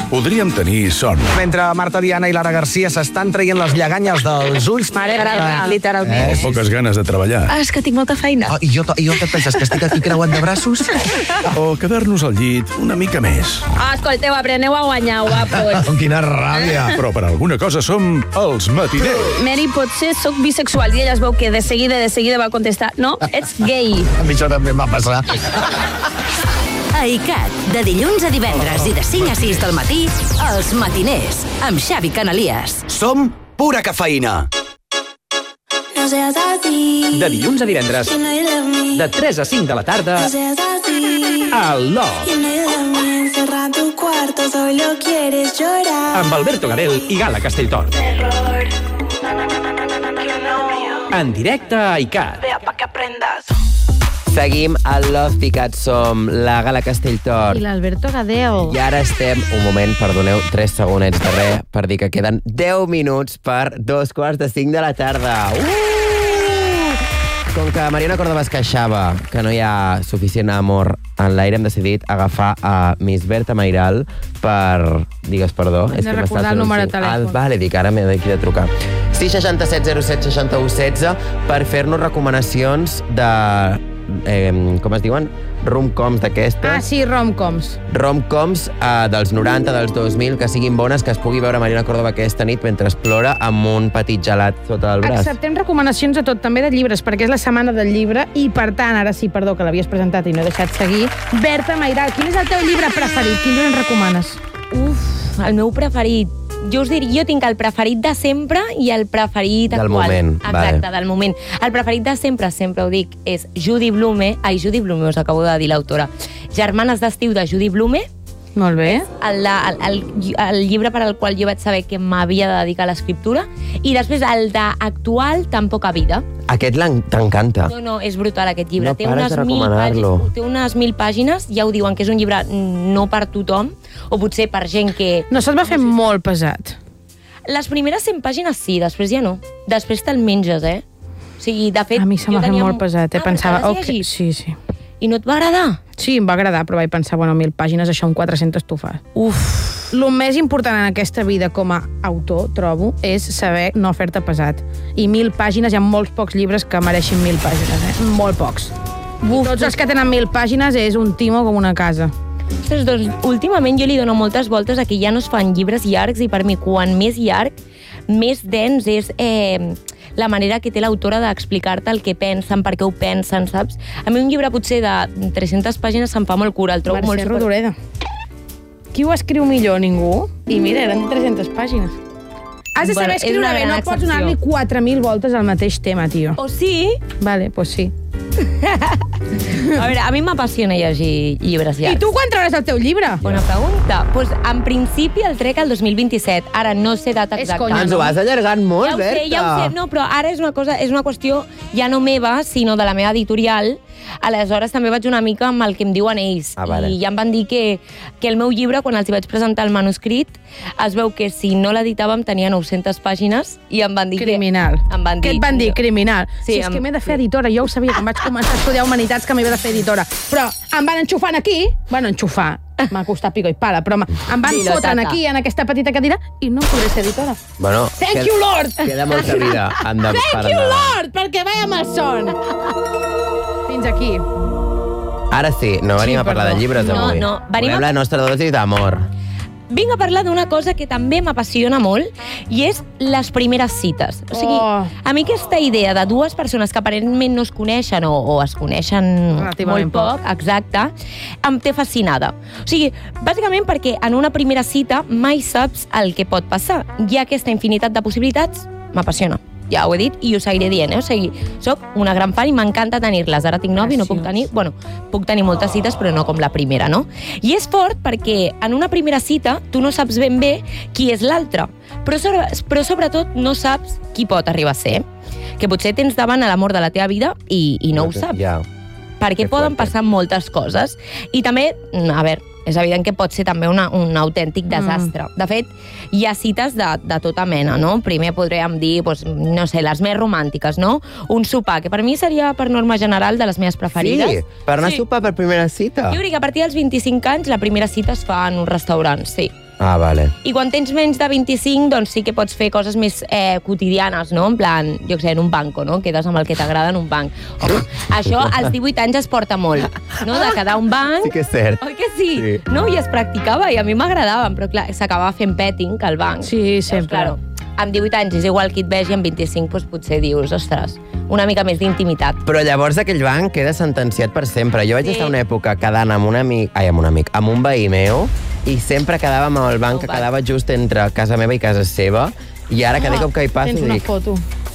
podríem tenir son. Mentre Marta Diana i Lara Garcia s'estan traient les lleganyes dels ulls... literalment. Poques ganes de treballar. És que tinc molta feina. I jo què et penses, que estic aquí creuat de braços? O quedar-nos al llit una mica més. Escolteu, apreneu a guanyar, guapos. Quina ràbia. Però per alguna cosa som els matiners. Mary, potser sóc bisexual, i ella es veu que de seguida va contestar, no, ets gay. A mi això també em va passar. A ICAT, de dilluns a divendres i de 5 a 6 del matí, Els Matiners, amb Xavi Canalies. Som pura cafeïna. De dilluns a divendres, de 3 a 5 de la tarda, al Love. Amb Alberto Garel i Gala Castelltort. En directe a ICAT. Seguim al Love Picat, som la Gala Castelltort. I l'Alberto Gadeo. I ara estem, un moment, perdoneu, 3 segonets de res, per dir que queden 10 minuts per 2:45 de la tarda. Com que Mariona Córdoba es queixava que no hi ha suficient amor en l'aire, hem decidit agafar a Miss Berta Mairal per... Digues perdó. Hem de recordar el número de telèfon. Vale, dic, ara m'he d'aquí de trucar. 667 07 61 16 per fer-nos recomanacions de... com es diuen? Rom-coms d'aquestes. Sí, rom-coms. Rom-coms dels 90, dels 2000, que siguin bones, que es pugui veure Mariona Córdoba aquesta nit mentre plora amb un petit gelat sota el braç. Acceptem recomanacions de tot, també de llibres, perquè és la setmana del llibre i, per tant, ara sí, perdó, que l'havies presentat i no he deixat seguir. Berta Mairal, quin és el teu llibre preferit? Quin llibre ens recomanes? El meu preferit. Jo us diria, jo tinc el preferit de sempre i el preferit del actual. Moment. Exacte, vale. del moment. El preferit de sempre ho dic, és Judy Blume, us acabo de dir l'autora. Germanes d'estiu de Judy Blume. Molt bé. El llibre per al qual jo vaig saber que m'havia de dedicar a l'escriptura. I després el d'actual, Tan poca vida. Aquest t'encanta. No, és brutal aquest llibre. No pares de recomanar-lo. Té unes 1000 pàgines, ja ho diuen que és un llibre no per tothom, o potser per gent que... No se't va fer molt pesat? Les primeres 100 pàgines sí, després ja no. Després te'l menges, O sigui, de fet... A mi se m'ha fet molt pesat, Pensava... Okay. Sí. I no et va agradar? Sí, em va agradar, però vaig pensar, 1.000 pàgines, això en 400 tu fas. El més important en aquesta vida com a autor, trobo, és saber no fer-te pesat. I 1.000 pàgines, hi ha molts pocs llibres que mereixin 1.000 pàgines, Molt pocs. Tots els que tenen 1.000 pàgines és un timo com una casa. Ostres, doncs, últimament jo li dono moltes voltes a que ja no es fan llibres llargs i per mi, quan més llarg, més dens és... la manera que té l'autora d'explicar-te el que pensen, per què ho pensen, saps? A mi un llibre potser de 300 pàgines se'm fa molt cura, el trobo molt... Mercè Rodoreda. Qui ho escriu millor? Ningú? I mira, eren 300 pàgines. Has de saber escriure bé, no pots donar-li 4.000 voltes al mateix tema, tio. O sí? Vale, pues sí. A veure, a mi m'apassiona llegir llibres llargs. I tu quan trauràs el teu llibre? Bona pregunta. Pues, en principi el trec el 2027. Ara no sé data exacta. Ens ho vas allargant molt, Berta. Ja ho sé, no, però ara és una qüestió ja no meva, sinó de la meva editorial. Aleshores també vaig una mica amb el que em diuen ells. Vale. I ja em van dir que el meu llibre, quan els hi vaig presentar el manuscrit, es veu que si no l'editàvem tenia 900 pàgines i em van dir Criminal. Què et van dir? Criminal. Sí, és que m'he de fer editora. Jo ho sabia, quan vaig començar a estudiar Humanitats, que m'havia de fer editora. Però em van enxufant aquí, enxufar, m'ha costat pico i pala, però em van fotre'n aquí, en aquesta petita cadira, i no podré ser editora. Bueno, Thank you, Lord! Queda molta vida. Thank you, Lord! Perquè vaig amb el son. Fins aquí. Ara sí, no venim a parlar de llibres avui. No, venim Volem la nostra dosi d'amor. Vinc a parlar d'una cosa que també m'apassiona molt i és les primeres cites. O sigui, a mi aquesta idea de dues persones que aparentment no es coneixen o es coneixen molt poc, exacte, em té fascinada. O sigui, bàsicament perquè en una primera cita mai saps el que pot passar. Hi ha aquesta infinitat de possibilitats, m'apassiona. Ja ho he dit i ho seguiré dient, O sigui, soc una gran fan i m'encanta tenir-les. Ara tinc novi, no puc tenir... Bueno, puc tenir moltes cites, però no com la primera, no? I és fort perquè en una primera cita tu no saps ben bé qui és l'altre, però sobretot no saps qui pot arribar a ser. Que potser tens davant a l'amor de la teva vida i no ho saps. Ja. Perquè poden passar moltes coses. I també, a veure, és evident que pot ser també un autèntic desastre. De fet, hi ha cites de tota mena, no? Primer podríem dir, no sé, les més romàntiques, no? Un sopar, que per mi seria, per norma general, de les meves preferides. Sí, per anar a sopar per primera cita. Jo crec que a partir dels 25 anys la primera cita es fa en un restaurant, sí. Ah, vale. I quan tens menys de 25, doncs sí que pots fer coses més quotidianes, no? En plan, jo què sé, en un banco, no? Quedes amb el que t'agrada en un banc. Això als 18 anys es porta molt, no? De quedar a un banc... Sí que és cert. Oi que sí? Sí. No? I es practicava, i a mi m'agradaven, però clar, s'acabava fent petting al banc. Sí, sempre. Doncs, claro, amb 18 anys és igual qui et vegi, amb 25 doncs potser dius, ostres, una mica més d'intimitat. Però llavors aquell banc queda sentenciat per sempre. Jo vaig estar una època quedant amb un amic... Ai, amb un amic, amb un veí meu, i sempre quedàvem amb el banc que quedava just entre casa meva i casa seva, i ara cada cop que hi passo Tens una dic... foto.